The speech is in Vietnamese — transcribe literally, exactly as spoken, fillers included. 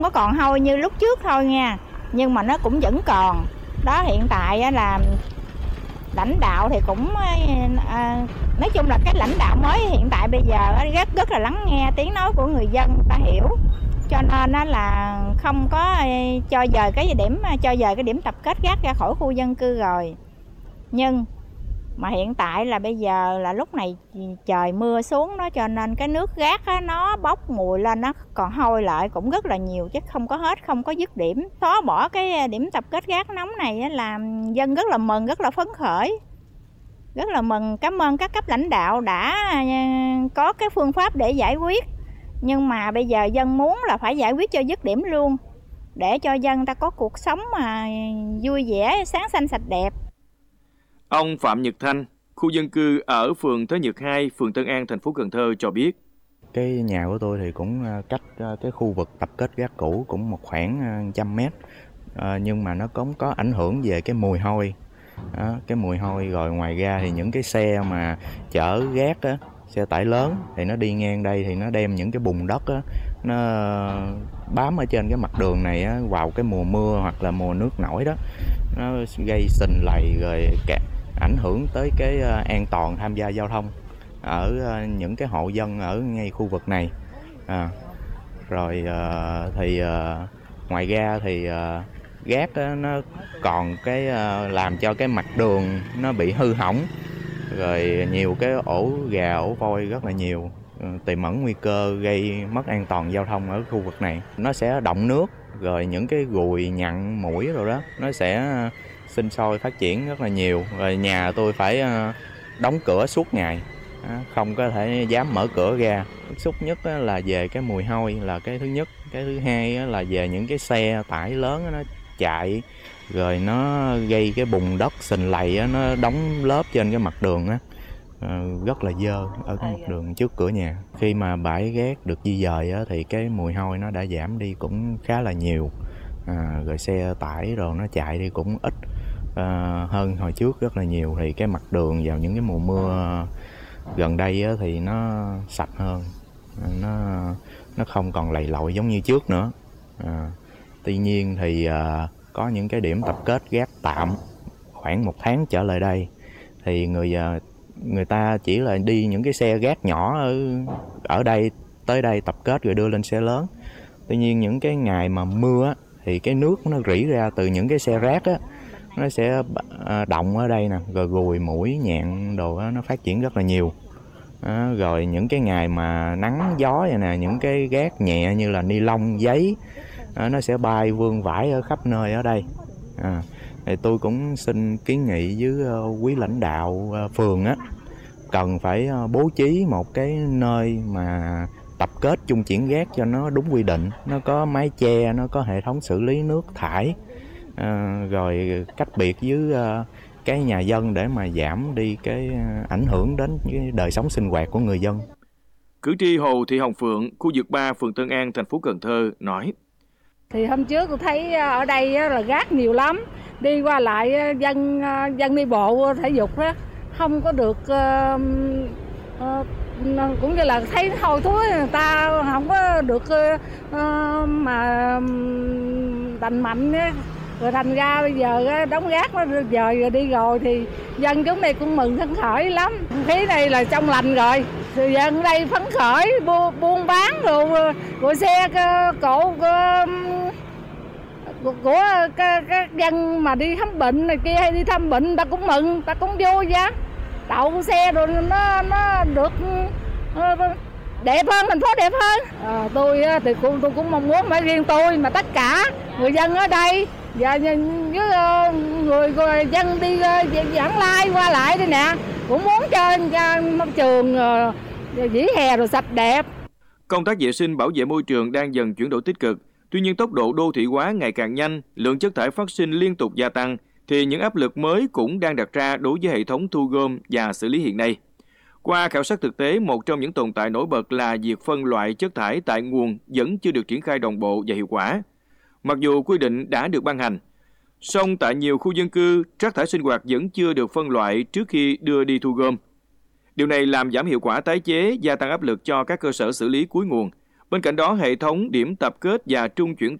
Nó còn hôi như lúc trước thôi nha, nhưng mà nó cũng vẫn còn. Đó, hiện tại là lãnh đạo thì cũng à, nói chung là cái lãnh đạo mới hiện tại bây giờ rất rất là lắng nghe tiếng nói của người dân, ta hiểu, cho nên nó là không có cho dời cái điểm cho dời cái điểm tập kết rác ra khỏi khu dân cư rồi. Nhưng mà hiện tại là bây giờ là lúc này trời mưa xuống đó, cho nên cái nước rác á, nó bốc mùi lên, nó còn hôi lại cũng rất là nhiều chứ không có hết, không có dứt điểm. Xóa bỏ cái điểm tập kết rác nóng này á, làm dân rất là mừng, rất là phấn khởi. Rất là mừng, cảm ơn các cấp lãnh đạo đã có cái phương pháp để giải quyết. Nhưng mà bây giờ dân muốn là phải giải quyết cho dứt điểm luôn, để cho dân ta có cuộc sống mà vui vẻ, sáng xanh sạch đẹp. Ông Phạm Nhật Thanh, khu dân cư ở phường Thới Nhật hai, phường Tân An, thành phố Cần Thơ cho biết. Cái nhà của tôi thì cũng cách cái khu vực tập kết rác cũ cũng một khoảng trăm mét, à, nhưng mà nó cũng có ảnh hưởng về cái mùi hôi. Đó, cái mùi hôi rồi ngoài ra thì những cái xe mà chở rác á, xe tải lớn thì nó đi ngang đây thì nó đem những cái bùn đất á, nó bám ở trên cái mặt đường này á, vào cái mùa mưa hoặc là mùa nước nổi đó, nó gây sình lầy rồi cả ảnh hưởng tới cái an toàn tham gia giao thông ở những cái hộ dân ở ngay khu vực này. À, rồi thì ngoài ra thì rác đó, nó còn cái làm cho cái mặt đường nó bị hư hỏng, rồi nhiều cái ổ gà ổ voi rất là nhiều, tiềm ẩn nguy cơ gây mất an toàn giao thông ở khu vực này. Nó sẽ đọng nước, rồi những cái ruồi nhặn mũi rồi đó nó sẽ sinh sôi phát triển rất là nhiều, rồi nhà tôi phải đóng cửa suốt ngày, không có thể dám mở cửa ra. Bức xúc nhất là về cái mùi hôi là cái thứ nhất, cái thứ hai là về những cái xe tải lớn nó chạy rồi nó gây cái bùn đất sình lầy, nó đóng lớp trên cái mặt đường á, rất là dơ ở cái mặt đường trước cửa nhà. Khi mà bãi rác được di dời á, thì cái mùi hôi nó đã giảm đi cũng khá là nhiều, à, rồi xe tải rồi nó chạy đi cũng ít à, hơn hồi trước rất là nhiều. Thì cái mặt đường vào những cái mùa mưa gần đây á, thì nó sạch hơn, nó nó không còn lầy lội giống như trước nữa. À, tuy nhiên thì à, có những cái điểm tập kết rác tạm khoảng một tháng trở lại đây thì người người ta chỉ là đi những cái xe rác nhỏ ở ở đây tới đây tập kết rồi đưa lên xe lớn. Tuy nhiên những cái ngày mà mưa á, thì cái nước nó rỉ ra từ những cái xe rác á, nó sẽ đọng ở đây nè, rồi ruồi muỗi nhạn đồ đó, nó phát triển rất là nhiều. À, rồi những cái ngày mà nắng gió vậy nè, những cái rác nhẹ như là ni lông, giấy à, nó sẽ bay vương vãi ở khắp nơi ở đây. À, thì tôi cũng xin kiến nghị với uh, quý lãnh đạo uh, phường á, cần phải uh, bố trí một cái nơi mà tập kết trung chuyển rác cho nó đúng quy định, nó có mái che, nó có hệ thống xử lý nước thải, à, rồi cách biệt với uh, cái nhà dân để mà giảm đi cái ảnh hưởng đến cái đời sống sinh hoạt của người dân. Cử tri Hồ Thị Hồng Phượng, khu vực ba, phường Tân An, thành phố Cần Thơ nói. Thì hôm trước tôi thấy ở đây là rác nhiều lắm, đi qua lại dân dân đi bộ thể dục đó, không có được uh, uh, cũng như là thấy hôi thối, người ta không có được uh, mà đành mạnh á. Rồi thành ra bây giờ đóng rác nó dời rồi đi rồi thì dân chúng này cũng mừng phấn khởi lắm. Khí này là trong lành rồi, thì dân ở đây phấn khởi bu, buôn bán rồi, rồi xe cộ của, của các, các dân mà đi khám bệnh này kia hay đi thăm bệnh, người ta cũng mừng, người ta cũng vui vậy. Đậu xe rồi nó nó được đẹp hơn, thành phố đẹp hơn. À, tôi thì cũng tôi cũng mong muốn phải riêng tôi mà tất cả người dân ở đây và với người, người dân đi vãng lai qua lại đây nè, cũng muốn cho, cho môi trường vỉa hè rồi sạch đẹp. Công tác vệ sinh bảo vệ môi trường đang dần chuyển đổi tích cực. Tuy nhiên tốc độ đô thị hóa ngày càng nhanh, lượng chất thải phát sinh liên tục gia tăng, thì những áp lực mới cũng đang đặt ra đối với hệ thống thu gom và xử lý hiện nay. Qua khảo sát thực tế, một trong những tồn tại nổi bật là việc phân loại chất thải tại nguồn vẫn chưa được triển khai đồng bộ và hiệu quả. Mặc dù quy định đã được ban hành, song tại nhiều khu dân cư, rác thải sinh hoạt vẫn chưa được phân loại trước khi đưa đi thu gom. Điều này làm giảm hiệu quả tái chế, gia tăng áp lực cho các cơ sở xử lý cuối nguồn. Bên cạnh đó, hệ thống điểm tập kết và trung chuyển